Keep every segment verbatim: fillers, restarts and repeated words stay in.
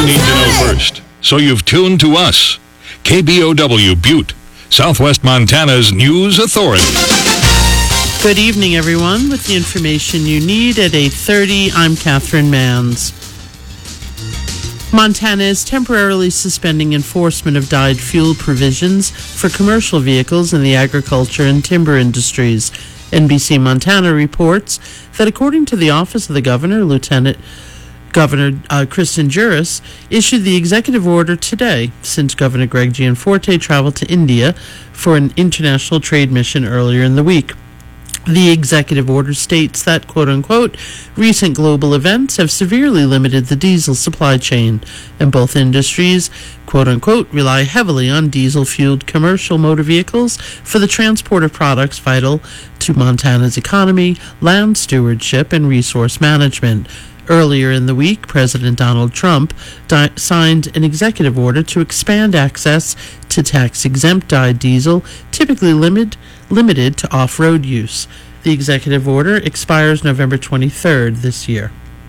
you need to know first. So you've tuned to us. K B O W Butte, Southwest Montana's news authority. Good evening, everyone. With the information you need at eight thirty, I'm Catherine Manns. Montana is temporarily suspending enforcement of dyed fuel provisions for commercial vehicles in the agriculture and timber industries. N B C Montana reports that according to the Office of the Governor, Lieutenant Governor uh, Kristen Juras issued the executive order today, since Governor Greg Gianforte traveled to India for an international trade mission earlier in the week. The executive order states that, quote-unquote, recent global events have severely limited the diesel supply chain, and both industries, quote-unquote, rely heavily on diesel-fueled commercial motor vehicles for the transport of products vital to Montana's economy, land stewardship, and resource management. Earlier in the week, President Donald Trump di- signed an executive order to expand access to tax-exempt dyed diesel, typically limit, limited to off-road use. The executive order expires November twenty-third this year.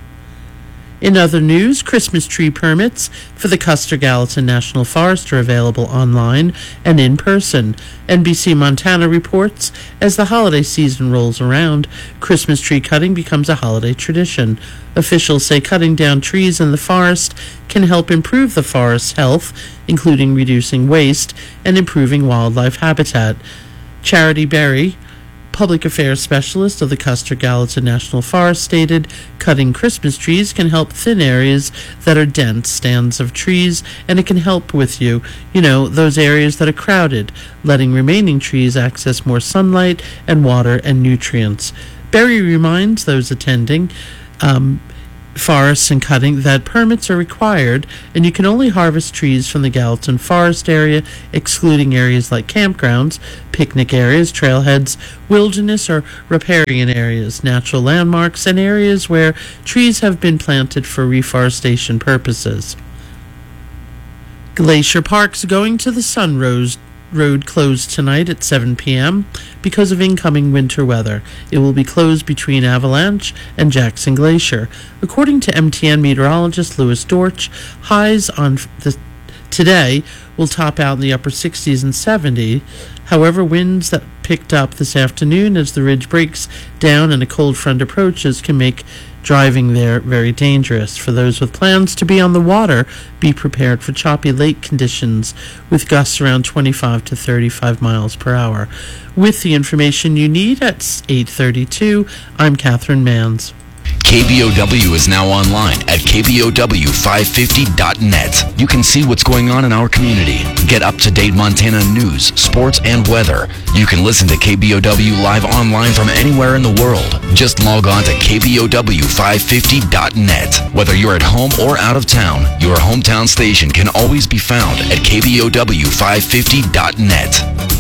In other news, Christmas tree permits for the Custer-Gallatin National Forest are available online and in person. N B C Montana reports as the holiday season rolls around, Christmas tree cutting becomes a holiday tradition. Officials say cutting down trees in the forest can help improve the forest's health, including reducing waste and improving wildlife habitat. Charity Berry, Public Affairs Specialist of the Custer-Gallatin National Forest, stated cutting Christmas trees can help thin areas that are dense stands of trees, and it can help with you, you know, those areas that are crowded, letting remaining trees access more sunlight and water and nutrients. Berry reminds those attending um, forests and cutting that permits are required, and you can only harvest trees from the Gallatin Forest area, excluding areas like campgrounds, picnic areas, trailheads, wilderness or riparian areas, natural landmarks, and areas where trees have been planted for reforestation purposes. Glacier Park's Going to the Sun Rose Road closed tonight at seven p.m. because of incoming winter weather. It will be closed between Avalanche and Jackson Glacier. According to M T N meteorologist Louis Dortch, highs on the today will top out in the upper sixties and seventies. However, winds that picked up this afternoon as the ridge breaks down and a cold front approaches can make driving there very dangerous. For those with plans to be on the water, be prepared for choppy lake conditions with gusts around twenty-five to thirty-five miles per hour. With the information you need at eight thirty-two, I'm Catherine Manns. K B O W is now online at K B O W five fifty dot net. You can see what's going on in our community. Get up-to-date Montana news, sports, and weather. You can listen to K B O W live online from anywhere in the world. Just log on to K B O W five fifty dot net. Whether you're at home or out of town, your hometown station can always be found at K B O W five fifty dot net.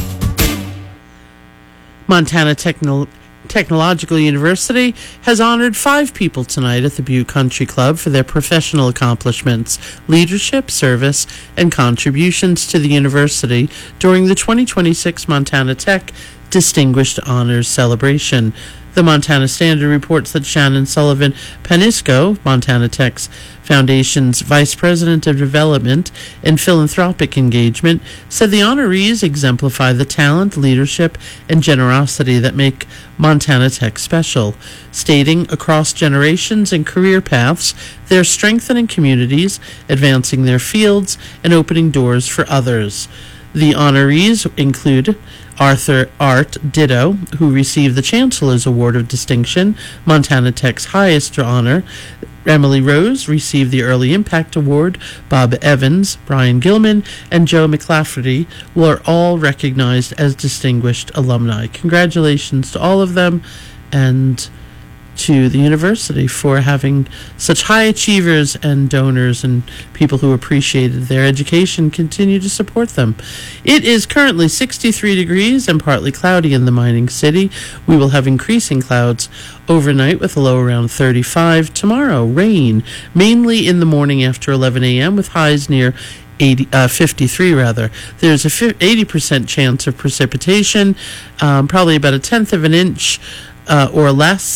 Montana Techno... Technological University has honored five people tonight at the Butte Country Club for their professional accomplishments, leadership, service, and contributions to the university during the twenty twenty-six Montana Tech Distinguished Honors Celebration. The Montana Standard reports that Shannon Sullivan Panisco, Montana Tech's Foundation's Vice President of Development and Philanthropic Engagement, said the honorees exemplify the talent, leadership, and generosity that make Montana Tech special, stating across generations and career paths, they're strengthening communities, advancing their fields, and opening doors for others. The honorees include Arthur Art Ditto, who received the Chancellor's Award of Distinction, Montana Tech's highest honor. Emily Rose received the Early Impact Award. Bob Evans, Brian Gilman, and Joe McLafferty were all recognized as distinguished alumni. Congratulations to all of them, and to the university for having such high achievers and donors and people who appreciated their education continue to support them. It is currently sixty-three degrees and partly cloudy in the mining city. We will have increasing clouds overnight with a low around thirty-five. Tomorrow, rain, mainly in the morning after eleven a.m. with highs near eighty, uh, fifty-three rather. There's a eighty percent chance of precipitation, um, probably about a tenth of an inch uh, or less.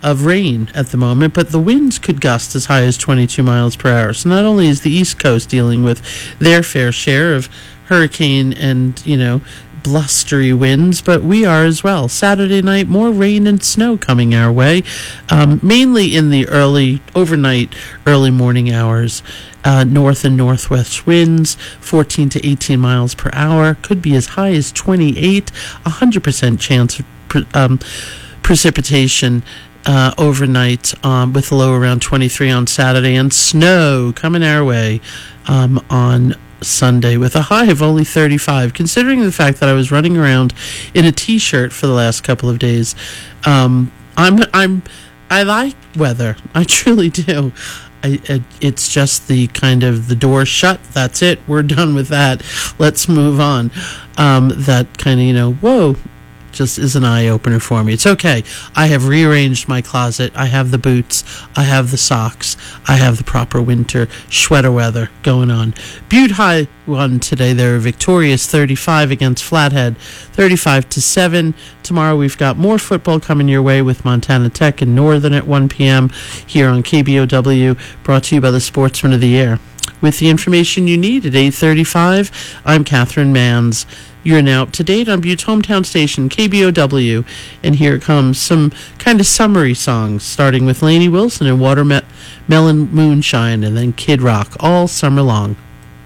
of rain at the moment, but the winds could gust as high as twenty-two miles per hour. So not only is the East Coast dealing with their fair share of hurricane and, you know, blustery winds, but we are as well. Saturday night, more rain and snow coming our way, um, mainly in the early, overnight, early morning hours. Uh, north and northwest winds, fourteen to eighteen miles per hour, could be as high as twenty-eight, one hundred percent chance of pre- um, precipitation uh, overnight, um, with a low around twenty-three on Saturday, and snow coming our way um, on Sunday with a high of only thirty-five. Considering the fact that I was running around in a t-shirt for the last couple of days, um, I'm I'm I like weather. I truly do. I, it, it's just the kind of the door shut. That's it. We're done with that. Let's move on. Um, that kind of, you know, whoa, just is an eye-opener for me. It's okay. I have rearranged my closet. I have the boots. I have the socks. I have the proper winter sweater weather going on. Butte High won today. They're victorious thirty-five against Flathead, thirty-five to seven. Tomorrow we've got more football coming your way with Montana Tech and Northern at one p.m. here on K B O W, brought to you by the Sportsman of the Year. With the information you need at eight thirty-five, I'm Catherine Manns. You're now up to date on Butte's hometown station, K B O W. And here comes some kind of summary songs, starting with Lainey Wilson and Watermelon Moonshine, and then Kid Rock all summer long.